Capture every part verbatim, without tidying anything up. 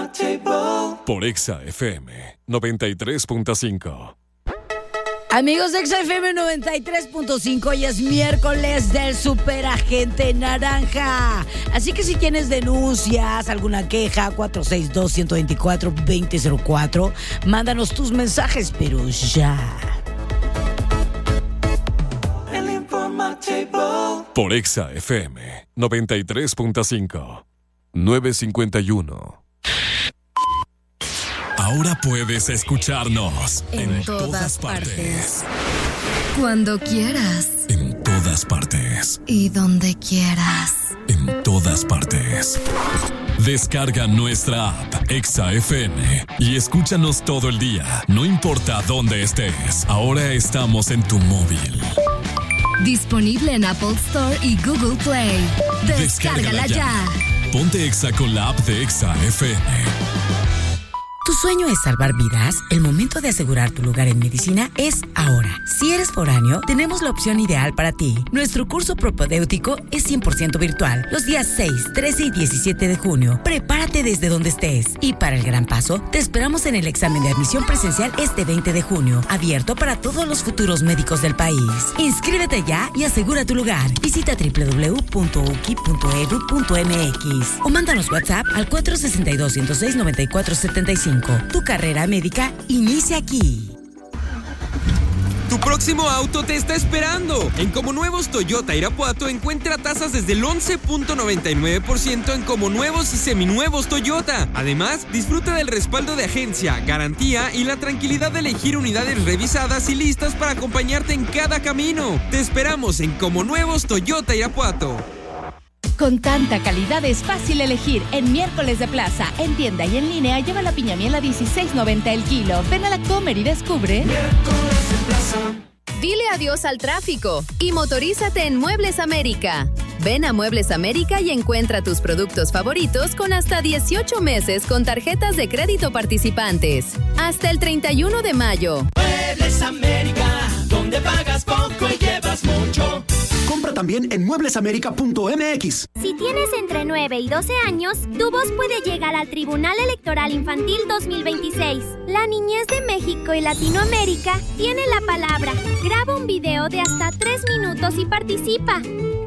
Por Exa F M noventa y tres punto cinco. Amigos de Exa F M noventa y tres punto cinco, hoy es miércoles del Superagente Naranja. Así que si tienes denuncias, alguna queja, cuatro seis dos, uno dos cuatro, dos cero cero cuatro, mándanos tus mensajes, pero ya. Por Exa F M noventa y tres punto cinco. nueve cincuenta y uno. Ahora puedes escucharnos en, en todas, todas partes. partes. Cuando quieras. En todas partes. Y donde quieras. En todas partes. Descarga nuestra app Exa F M y escúchanos todo el día, no importa dónde estés. Ahora estamos en tu móvil. Disponible en Apple Store y Google Play. Descárgala, Descárgala ya. ya. Ponte Exa con la app de Exa F M. ¿Tu sueño es salvar vidas? El momento de asegurar tu lugar en medicina es ahora. Si eres foráneo, tenemos la opción ideal para ti. Nuestro curso propedéutico es cien por ciento virtual. Los días seis, trece y diecisiete de junio. Prepárate desde donde estés. Y para el gran paso, te esperamos en el examen de admisión presencial este veinte de junio. Abierto para todos los futuros médicos del país. Inscríbete ya y asegura tu lugar. Visita doble u doble u doble u punto u c i punto e d u punto m x o mándanos WhatsApp al cuatro seis dos, ciento seis, noventa y cuatro setenta y cinco. Tu carrera médica inicia aquí. Tu próximo auto te está esperando. En Comonuevos Toyota Irapuato encuentra tasas desde el once punto noventa y nueve por ciento en Comonuevos y seminuevos Toyota. Además, disfruta del respaldo de agencia, garantía y la tranquilidad de elegir unidades revisadas y listas para acompañarte en cada camino. Te esperamos en Comonuevos Toyota Irapuato. Con tanta calidad es fácil elegir. En miércoles de plaza, en tienda y en línea, lleva la piña miel a dieciséis noventa el kilo. Ven a la Comer y descubre. Miércoles en plaza. Dile adiós al tráfico y motorízate en Muebles América. Ven a Muebles América y encuentra tus productos favoritos con hasta dieciocho meses con tarjetas de crédito participantes. Hasta el treinta y uno de mayo. Muebles América, donde pagas poco y llevas mucho. Compra también en muebles américa punto m x. Si tienes entre nueve y doce años, tu voz puede llegar al Tribunal Electoral Infantil dos mil veintiséis. La niñez de México y Latinoamérica tiene la palabra. Graba un video de hasta tres minutos y participa.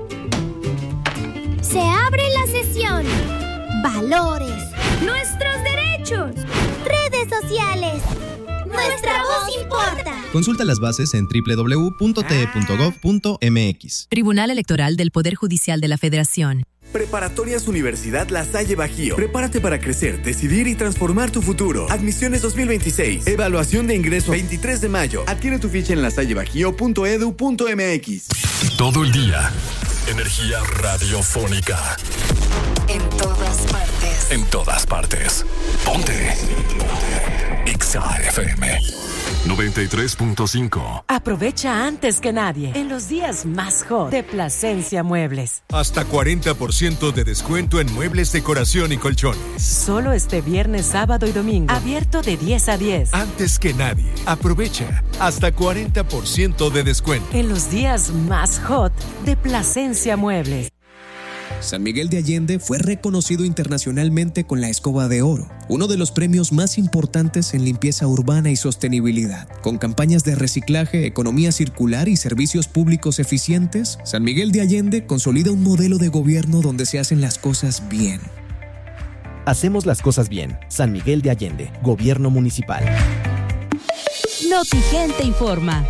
Se abre la sesión. Valores. Nuestros derechos. Redes sociales. Nuestra voz importa. Consulta las bases en doble u doble u doble u punto t e punto gov punto m x. Tribunal Electoral del Poder Judicial de la Federación. Preparatorias Universidad La Salle Bajío. Prepárate para crecer, decidir y transformar tu futuro. Admisiones dos mil veintiséis. Evaluación de ingreso veintitrés de mayo. Adquiere tu ficha en lasallebajío punto e d u punto m x. Todo el día. Energía radiofónica. En todas partes. En todas partes. Ponte. Ponte. Exa F M noventa y tres punto cinco. Aprovecha antes que nadie en los días más hot de Plasencia Muebles. Hasta cuarenta por ciento de descuento en muebles, decoración y colchones. Solo este viernes, sábado y domingo. Abierto de diez a diez. Antes que nadie. Aprovecha hasta cuarenta por ciento de descuento. En los días más hot de Plasencia Muebles. San Miguel de Allende fue reconocido internacionalmente con la Escoba de Oro, uno de los premios más importantes en limpieza urbana y sostenibilidad. Con campañas de reciclaje, economía circular y servicios públicos eficientes, San Miguel de Allende consolida un modelo de gobierno donde se hacen las cosas bien. Hacemos las cosas bien. San Miguel de Allende, Gobierno Municipal. Notigente informa.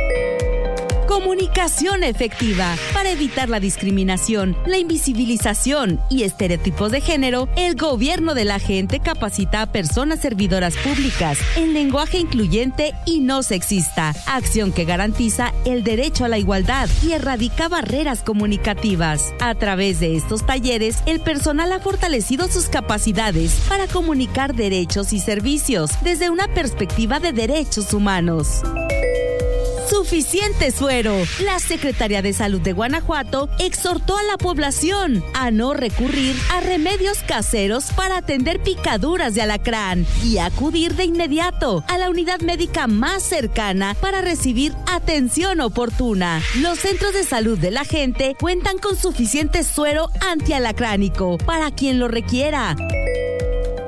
Comunicación efectiva. Para evitar la discriminación, la invisibilización y estereotipos de género, el gobierno de la gente capacita a personas servidoras públicas en lenguaje incluyente y no sexista, acción que garantiza el derecho a la igualdad y erradica barreras comunicativas. A través de estos talleres, el personal ha fortalecido sus capacidades para comunicar derechos y servicios desde una perspectiva de derechos humanos. Suficiente suero. La Secretaría de Salud de Guanajuato exhortó a la población a no recurrir a remedios caseros para atender picaduras de alacrán y acudir de inmediato a la unidad médica más cercana para recibir atención oportuna. Los centros de salud de la gente cuentan con suficiente suero antialacránico para quien lo requiera.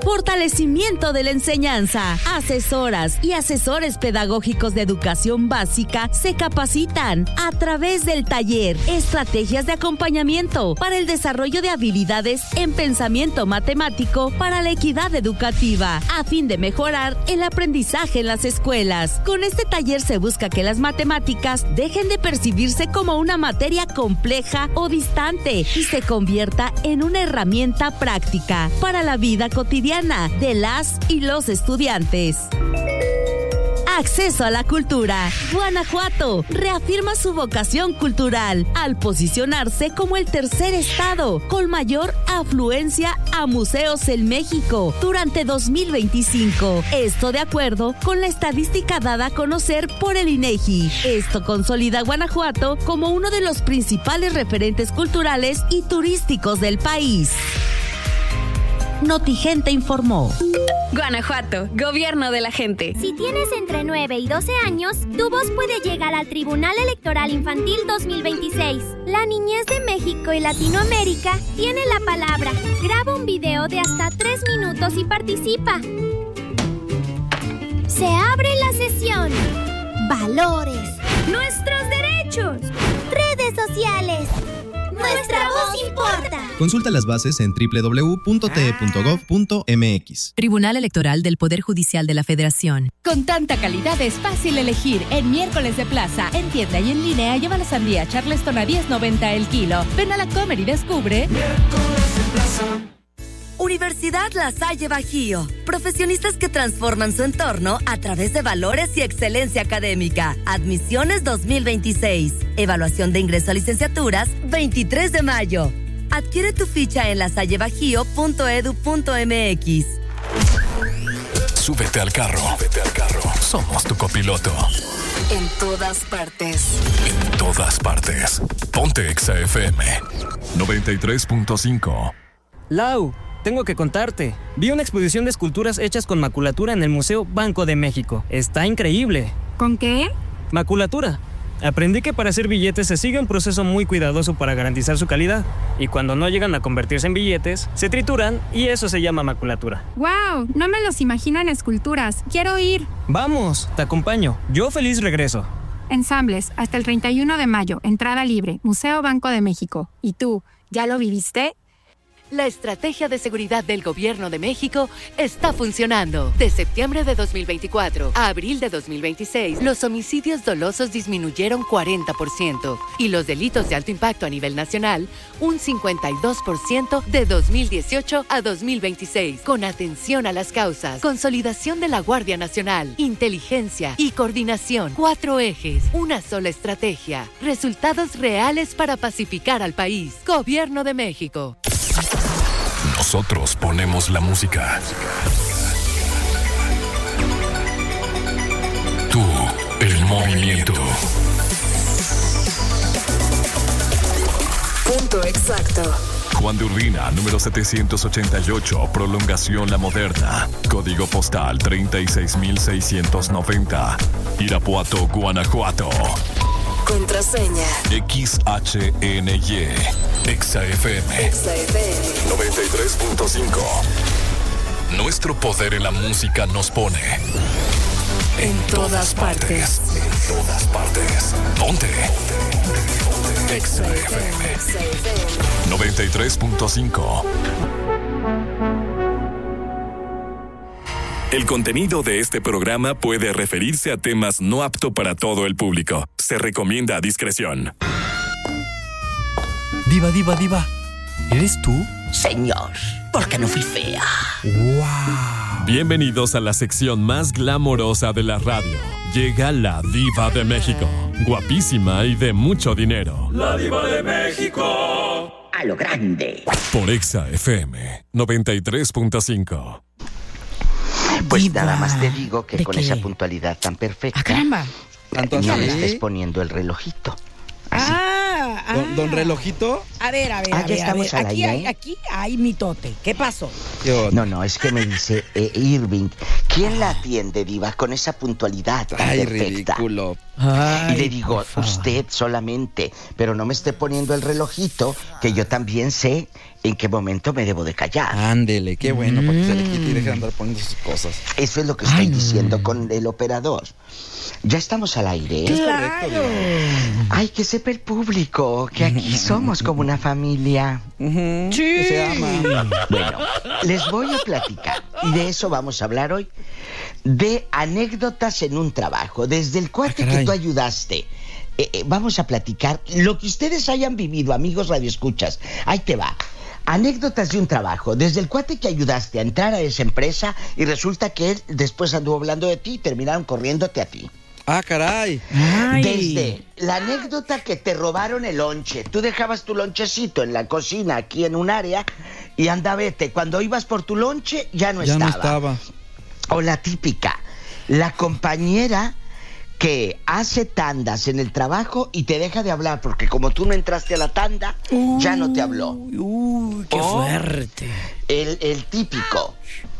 Fortalecimiento de la enseñanza. Asesoras y asesores pedagógicos de educación básica se capacitan a través del taller Estrategias de acompañamiento para el desarrollo de habilidades en pensamiento matemático para la equidad educativa, a fin de mejorar el aprendizaje en las escuelas. Con este taller se busca que las matemáticas dejen de percibirse como una materia compleja o distante y se convierta en una herramienta práctica para la vida cotidiana de las y los estudiantes. Acceso a la cultura. Guanajuato reafirma su vocación cultural al posicionarse como el tercer estado con mayor afluencia a museos en México durante dos mil veinticinco. Esto de acuerdo con la estadística dada a conocer por el INEGI. Esto consolida a Guanajuato como uno de los principales referentes culturales y turísticos del país. Notigente informó. Guanajuato, gobierno de la gente. Si tienes entre nueve y doce años, tu voz puede llegar al Tribunal Electoral Infantil dos mil veintiséis. La niñez de México y Latinoamérica tiene la palabra. Graba un video de hasta tres minutos y participa. Se abre la sesión. Valores. Nuestros derechos. Redes sociales. Nuestra voz importa. Consulta las bases en doble u doble u doble u punto t e punto gov punto m x. Tribunal Electoral del Poder Judicial de la Federación. Con tanta calidad es fácil elegir. En Miércoles de Plaza, en tienda y en línea, lleva la sandía Charleston a diez noventa el kilo. Ven a la Comer y descubre. Miércoles de Plaza. Universidad La Salle Bajío. Profesionistas que transforman su entorno a través de valores y excelencia académica. Admisiones dos mil veintiséis. Evaluación de ingreso a licenciaturas veintitrés de mayo. Adquiere tu ficha en lasallebajío punto edu punto m x. Súbete al carro. Súbete al carro. Somos tu copiloto. En todas partes. En todas partes. Ponte Exa F M noventa y tres punto cinco. Lau, tengo que contarte. Vi una exposición de esculturas hechas con maculatura en el Museo Banco de México. Está increíble. ¿Con qué? Maculatura. Aprendí que para hacer billetes se sigue un proceso muy cuidadoso para garantizar su calidad. Y cuando no llegan a convertirse en billetes, se trituran y eso se llama maculatura. ¡Wow! No me los imagino en esculturas. Quiero ir. Vamos, te acompaño. Yo feliz regreso. Ensambles, hasta el treinta y uno de mayo. Entrada libre. Museo Banco de México. ¿Y tú, ya lo viviste? La estrategia de seguridad del Gobierno de México está funcionando. De septiembre de dos mil veinticuatro a abril de dos mil veintiséis, los homicidios dolosos disminuyeron cuarenta por ciento y los delitos de alto impacto a nivel nacional un cincuenta y dos por ciento de dos mil dieciocho a dos mil veintiséis. Con atención a las causas, consolidación de la Guardia Nacional, inteligencia y coordinación. Cuatro ejes, una sola estrategia. Resultados reales para pacificar al país. Gobierno de México. Nosotros ponemos la música. Tú, el movimiento. Punto exacto. Juan de Urbina, número setecientos ochenta y ocho, Prolongación La Moderna. Código postal treinta y seis mil seiscientos noventa. Irapuato, Guanajuato. Contraseña X H N Y. Exa F M Exa F M noventa y tres punto cinco. Nuestro poder en la música nos pone en, en todas, todas partes. partes. En todas partes. Ponte. Exa F M noventa y tres punto cinco. El contenido de este programa puede referirse a temas no apto para todo el público. Se recomienda discreción. Diva, diva, diva. ¿Eres tú? Señor, porque no fui fea. ¡Wow! Bienvenidos a la sección más glamorosa de la radio. Llega la Diva de México. Guapísima y de mucho dinero. ¡La Diva de México! A lo grande. Por Exa F M noventa y tres punto cinco. Pues Diva. nada más te digo que ¿De con qué? esa puntualidad tan perfecta, ¡Ah, caramba! no le estés poniendo el relojito. Así. Ah, Don, don Relojito. A ver, a ver, Ah, a ya ver, a estamos ver. al Aquí aire, hay, ¿eh? aquí hay mitote. ¿Qué pasó? No, no, es que me dice eh, Irving, ¿quién la atiende, diva, con esa puntualidad tan Ay, perfecta? ridículo. Y le digo, usted solamente, pero no me esté poniendo el relojito, que yo también sé en qué momento me debo de callar. Ándele, qué bueno, para que se le quite y deje de andar poniendo sus cosas. Eso es lo que estoy Ay, diciendo con el operador. Ya estamos al aire, ¿eh? ¡Claro! Ay, que sepa el público que aquí somos como una familia. Uh-huh. Sí. Que se ama. Bueno, les voy a platicar, y de eso vamos a hablar hoy, de anécdotas en un trabajo. Desde el cuate Ah, que tú ayudaste, eh, eh, vamos a platicar lo que ustedes hayan vivido, amigos radioescuchas. Ahí te va. Anécdotas de un trabajo, desde el cuate que ayudaste a entrar a esa empresa y resulta que él después anduvo hablando de ti y terminaron corriéndote a ti. Ah, caray. Ay. Desde la anécdota que te robaron el lonche. Tú dejabas tu lonchecito en la cocina, aquí en un área, y anda vete. Cuando ibas por tu lonche, ya no Ya estaba. no estaba. O la típica, la compañera que hace tandas en el trabajo y te deja de hablar porque como tú no entraste a la tanda, uh, ya no te habló. Uy, qué o fuerte. El, el típico.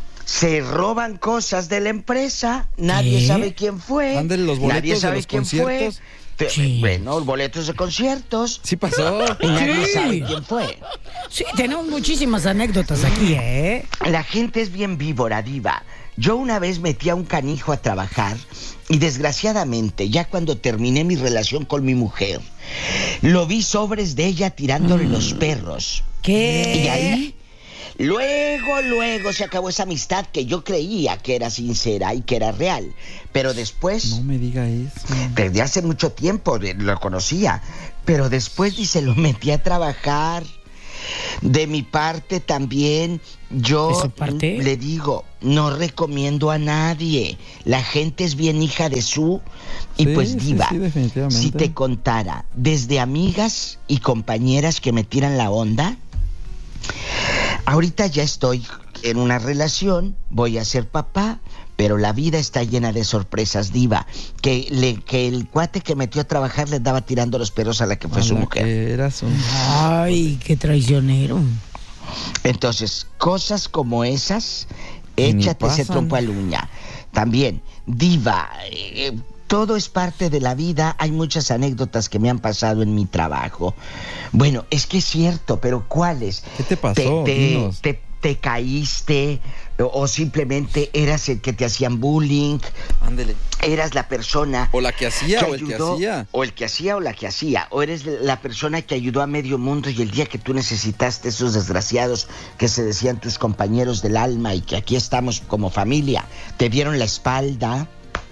Se roban cosas de la empresa, nadie ¿Qué? sabe quién fue, Ándale, los boletos nadie sabe de los quién conciertos. fue. Sí. Bueno, los boletos de conciertos. Sí pasó. Y nadie Sí. sabe quién fue. Sí, tenemos muchísimas anécdotas aquí, ¿eh? La gente es bien víbora, diva. Yo una vez metí a un canijo a trabajar y desgraciadamente, ya cuando terminé mi relación con mi mujer, lo vi sobres de ella tirándole mm. los perros. ¿Qué? Y ahí, luego, luego se acabó esa amistad que yo creía que era sincera y que era real. Pero después... No me diga eso. Desde hace mucho tiempo lo conocía. Pero después, dice, lo metí a trabajar. De mi parte también, yo parte? le digo, no recomiendo a nadie. La gente es bien hija de su... Y Sí, pues, sí, diva, sí, definitivamente. si te contara, desde amigas y compañeras que me tiran la onda, ahorita ya estoy en una relación, voy a ser papá, pero la vida está llena de sorpresas, diva. Que, le, que el cuate que metió a trabajar le andaba tirando los perros a la que fue A su la mujer. que era su... Ay, qué traicionero. Entonces, cosas como esas, Ni échate ese pasan. trompo al uña. También, diva, eh, todo es parte de la vida. Hay muchas anécdotas que me han pasado en mi trabajo. Bueno, es que es cierto, pero ¿cuáles? ¿Qué te pasó? Te, te, Dinos. te, te caíste o, o simplemente eras el que te hacían bullying. Ándele. Eras la persona O la que hacía que o el que ayudó, hacía. o el que hacía o la que hacía, o eres la persona que ayudó a medio mundo y el día que tú necesitaste esos desgraciados que se decían tus compañeros del alma y que aquí estamos como familia, te dieron la espalda.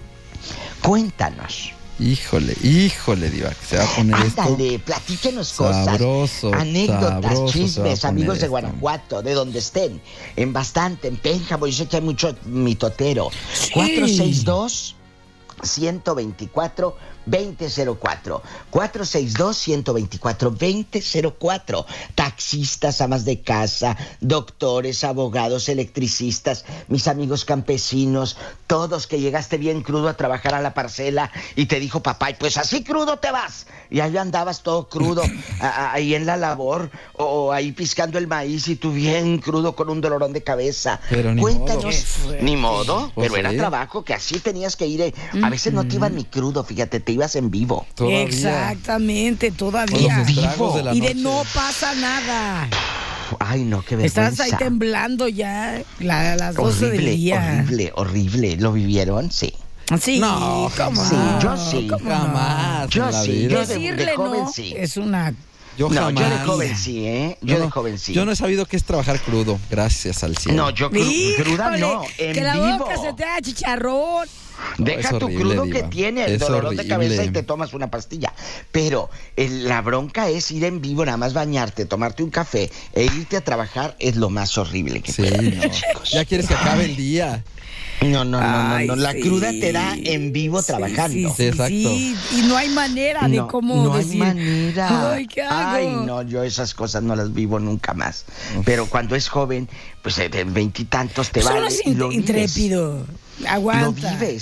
Cuéntanos. Híjole, híjole, diva, que se va a poner Ándale, esto platíquenos cosas. sabroso, Anécdotas, sabroso se va a chismes, poner amigos de esto. Guanajuato, de donde estén. En Bastante, en Pénjamo, yo sé que hay mucho mitotero. cuatro seis dos, uno dos cuatro, dos cero cero cuatro. cuatro seis dos, uno dos cuatro, dos cero cero cuatro. Taxistas, amas de casa, doctores, abogados, electricistas, mis amigos campesinos, todos que llegaste bien crudo a trabajar a la parcela y te dijo papá, y pues así crudo te vas. Y ahí andabas todo crudo, a, a, ahí en la labor, o ahí piscando el maíz y tú bien crudo con un dolorón de cabeza. Pero ni Cuéntanos. modo. Ni modo, Pues pero era sí. trabajo que así tenías que ir. eh. A veces no te ibas ni crudo, fíjate, te ibas en vivo. Todavía. Exactamente, Con todavía. los estragos de la Y de noche. no pasa nada. Ay, no, qué vergüenza. Estás ahí temblando ya la- a las doce horrible, del día. horrible, horrible. ¿Lo vivieron? Sí. Sí, No, ¿cómo Sí, no? yo sí. ¿Cómo Jamás Yo en la sí, vida. yo de- de Decirle joven no sí. es una... Yo no, jamás. yo de joven sí, ¿eh? Yo, no, de joven sí. Yo no he sabido qué es trabajar crudo, gracias al cielo. No, yo cru- cruda Híjole, no, en que la vivo. boca se te haga chicharrón. Deja es tu horrible, crudo diva. que tiene, el Es dolorón de horrible. cabeza y te tomas una pastilla. Pero el- la bronca es ir en vivo, nada más bañarte, tomarte un café e irte a trabajar es lo más horrible que Sí, puede haber, no. chicos. Ya quieres que acabe el día. No, no, no, no, Ay, no. La sí. cruda te da en vivo Sí, trabajando. Sí, sí, Exacto. sí, y no hay manera de No, cómo no decir. hay manera. Ay, ¿qué hago? Ay, no, yo esas cosas no las vivo nunca más. Pero cuando es joven, pues de veintitantos te Pues vale uno es y lo int- vives. intrépido. Aguanta. Lo vives.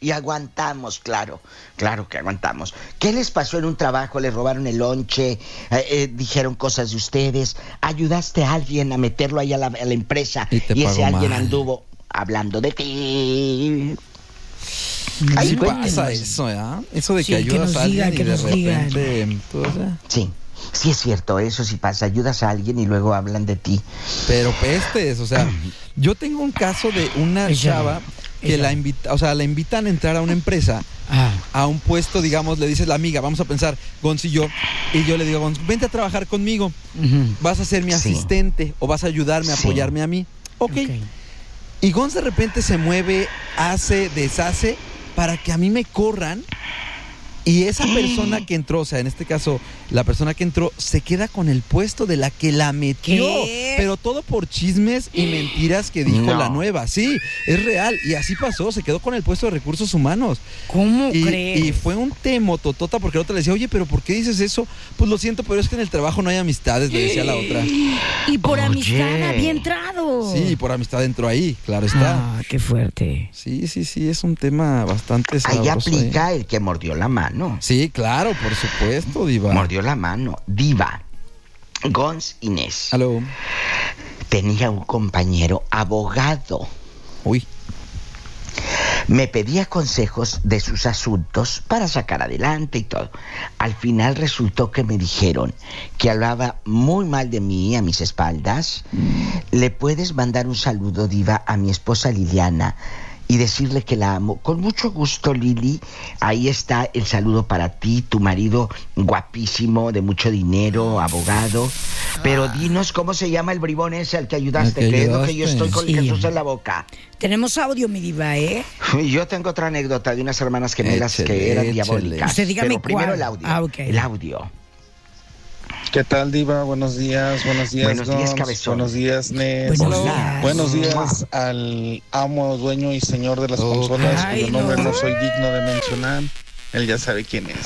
y aguantamos, claro, claro que aguantamos. ¿Qué les pasó en un trabajo? ¿Les robaron el lonche? Eh, eh, ¿Dijeron cosas de ustedes? ¿Ayudaste a alguien a meterlo ahí a la, a la empresa y, y ese alguien mal. Anduvo hablando de ti? Ay, sí pasa eso, ¿eh? Eso de que sí, ayudas que a alguien digan, y de repente... Todo, ¿eh? Sí. Sí es cierto, eso sí pasa, ayudas a alguien y luego hablan de ti. Pero pestes, o sea, yo tengo un caso de una ella, chava que ella. la invita, o sea, la invitan a entrar a una empresa, ah. a un puesto, digamos, le dices la amiga, vamos a pensar, Gonz y yo, y yo le digo, Gonz, vente a trabajar conmigo, uh-huh. vas a ser mi sí. asistente o vas a ayudarme a sí. apoyarme a mí. Okay. ok. Y Gonz de repente se mueve, hace, deshace, para que a mí me corran. Y esa persona que entró, o sea, en este caso, la persona que entró, se queda con el puesto de la que la metió. ¿Qué? Pero todo por chismes y mentiras que dijo no. la nueva. Sí, es real. Y así pasó, se quedó con el puesto de recursos humanos. ¿Cómo y, crees? Y fue un temototota porque el otro le decía, oye, pero ¿por qué dices eso? Pues lo siento, pero es que en el trabajo no hay amistades, le decía la otra. Y por oye. amistad había entrado. Sí, por amistad entró ahí, claro está. Ah, qué fuerte. Sí, sí, sí, es un tema bastante sabroso. Ahí aplica ¿eh? el que mordió la mano. Sí, claro, por supuesto, Diva. Mordió la mano. Diva. Gonz Inés. Aló. Tenía un compañero abogado. Uy. Me pedía consejos de sus asuntos para sacar adelante y todo. Al final resultó que me dijeron que hablaba muy mal de mí a mis espaldas. Mm. ¿Le puedes mandar un saludo, Diva, a mi esposa Liliana? Y decirle que la amo. Con mucho gusto, Lili. Ahí está el saludo para ti, tu marido guapísimo, de mucho dinero, abogado. Pero dinos cómo se llama el bribón ese al que ayudaste, que es lo que yo estoy con sí. Jesús en la boca. Tenemos audio, mi diva, ¿eh? Yo tengo otra anécdota de unas hermanas gemelas échale, que eran échale. diabólicas. Usted dígame Pero primero cuál. el audio. Ah, okay. El audio. ¿Qué tal, Diva? Buenos días, buenos días, Buenos Gonz. días, Cabezón. Buenos días, Nes. Buenos días. Buenos días al amo, dueño y señor de las oh, consolas, ay, cuyo nombre no. no soy digno de mencionar. Él ya sabe quién es.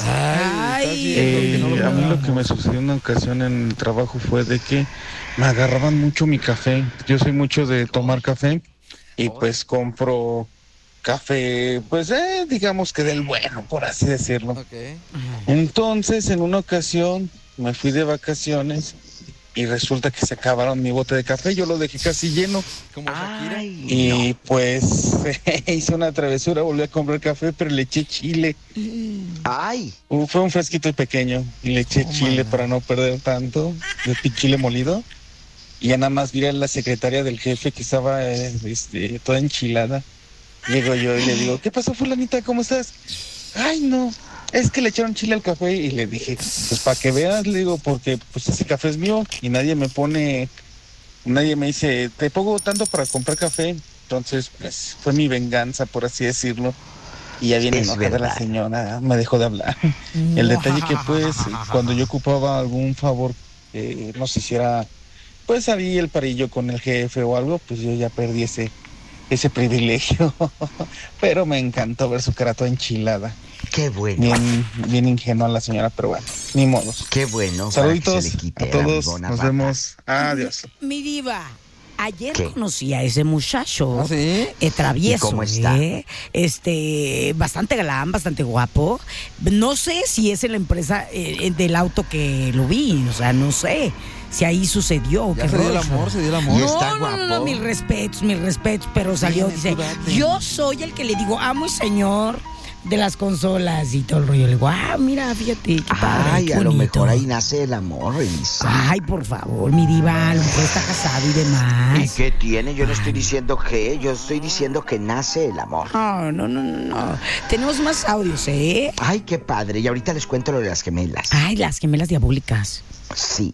Ay, eh, no a mí lo que me sucedió una ocasión en el trabajo fue de que me agarraban mucho mi café. Yo soy mucho de tomar café y pues compro café, pues eh, digamos que del bueno, por así decirlo. Okay. Entonces, en una ocasión me fui de vacaciones y resulta que se acabaron mi bote de café. Yo lo dejé casi lleno. Como Shakira. Y no. pues hice una travesura, volví a comprar café, pero le eché chile. ¡Ay! Uh, fue un fresquito pequeño y le eché oh, chile man. para no perder tanto, de chile molido. Y ya nada más vi a la secretaria del jefe que estaba eh, este, toda enchilada. Llego yo y le digo, ¿qué pasó, fulanita? ¿Cómo estás? Ay, no, es que le echaron chile al café. Y le dije, pues para que veas, le digo, porque pues ese café es mío y nadie me pone, nadie me dice, te pongo tanto para comprar café. Entonces, pues fue mi venganza, por así decirlo. Y ya viene enojada la señora, me dejó de hablar. Wow. El detalle que pues, cuando yo ocupaba algún favor, eh, no sé si era, pues había el parillo con el jefe o algo, pues yo ya perdí ese... ese privilegio, pero me encantó ver su cara toda enchilada. Qué bueno. Bien, bien ingenua la señora, pero bueno, ni modos. Qué bueno. Saluditos a todos, nos vemos. Adiós. Mi diva, ayer ¿Qué? conocí a ese muchacho. ¿Ah, sí? eh, travieso. ¿Y cómo está? Eh, este, bastante galán, bastante guapo. No sé si es en la empresa eh, del auto que lo vi, o sea, no sé. Si ahí sucedió. Ya se dio el amor, se dio el amor. No, está no, guapo. no, no, mis respetos, mis respetos, pero salió, dice, yo soy el que le digo, amo y señor de las consolas y todo el rollo. Le digo, ah, mira, fíjate, qué padre, Ay, qué a bonito. lo mejor ahí nace el amor, Elisa. Ay, por favor, mi diva, a lo mejor está casado y demás. ¿Y qué tiene? Yo no estoy diciendo que, yo estoy diciendo que nace el amor. No, no, no, no, no. Tenemos más audios, ¿eh? Ay, qué padre, y ahorita les cuento lo de las gemelas. Ay, las gemelas diabólicas. Sí.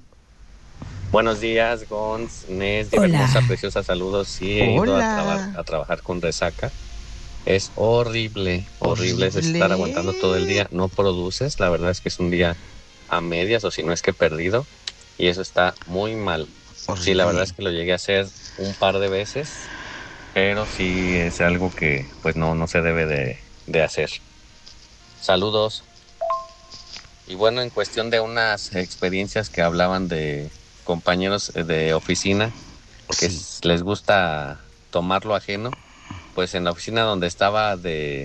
Buenos días, Gonz, Nes, de hermosa, preciosa, saludos. Sí, he ido a, traba- a trabajar con resaca. Es horrible, horrible, horrible es estar aguantando todo el día. No produces, la verdad es que es un día a medias o si no es que perdido. Y eso está muy mal. Horrible. Sí, la verdad es que lo llegué a hacer un par de veces, pero sí es algo que pues no, no se debe de, de hacer. Saludos. Y bueno, en cuestión de unas experiencias que hablaban de compañeros de oficina que sí. les gusta tomar lo ajeno, pues en la oficina donde estaba de,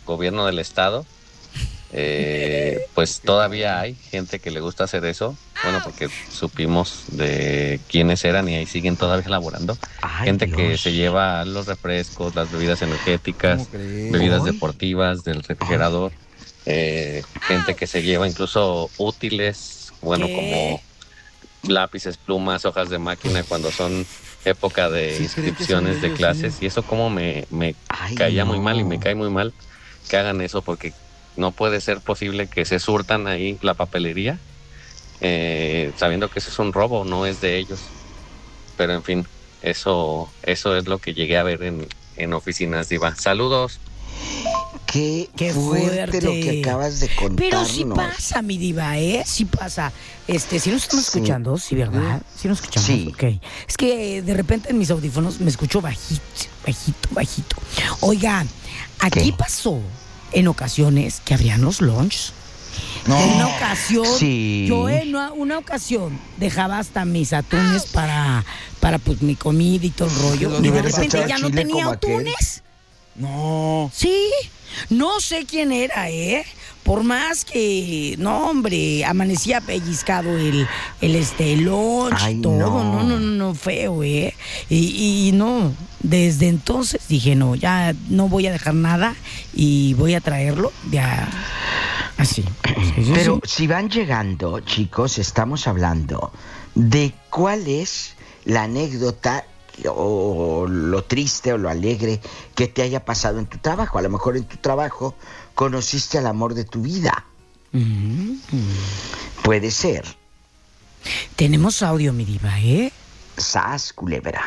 gobierno del estado, eh, pues todavía hay gente que le gusta hacer eso. Bueno, porque supimos de quiénes eran y ahí siguen todavía elaborando. Ay, gente Dios. Que se lleva los refrescos, las bebidas energéticas, bebidas Ay. deportivas del refrigerador. Eh, gente que se lleva incluso útiles, bueno, ¿Qué? como lápices, plumas, hojas de máquina cuando son época de sí, inscripciones de clases. Sí. Y eso como me, me Ay, caía no. muy mal y me cae muy mal que hagan eso, porque no puede ser posible que se surtan ahí la papelería eh, sabiendo que eso es un robo, no es de ellos. Pero en fin, eso eso es lo que llegué a ver en, en oficinas, Diva. Saludos. Qué, Qué fuerte, fuerte lo que acabas de contar. Pero sí pasa, mi Diva, ¿eh? Sí pasa. Este, si nos estamos sí. escuchando, sí, ¿verdad? Sí nos escuchamos, sí. Ok. Es que de repente en mis audífonos me escucho bajito, bajito, bajito. Oiga, aquí ¿Qué? pasó en ocasiones que abrían los lunch. No. En una ocasión, sí. yo en una, una ocasión dejaba hasta mis atunes para, para pues mi comida y todo el rollo. Y de repente ya no tenía atunes. No. Sí, no sé quién era, ¿eh? Por más que, no, hombre, amanecía pellizcado el, el este, lunch, Ay, todo. No. no, no, no, no, feo, ¿eh? Y, y no, desde entonces dije, no, ya no voy a dejar nada y voy a traerlo de a, así. Pero si van llegando, chicos, estamos hablando de cuál es la anécdota o lo triste o lo alegre que te haya pasado en tu trabajo. A lo mejor en tu trabajo conociste al amor de tu vida. Mm-hmm. Puede ser. Tenemos audio, mi Diva, ¿eh? Sas, culebra.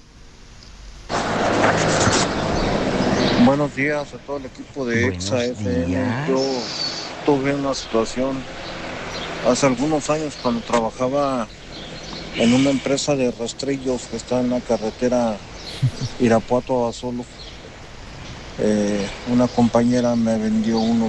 Buenos días a todo el equipo de Exa F M. Yo tuve una situación hace algunos años cuando trabajaba en una empresa de rastrillos que está en la carretera Irapuato a Basolo. Eh, una compañera me vendió unos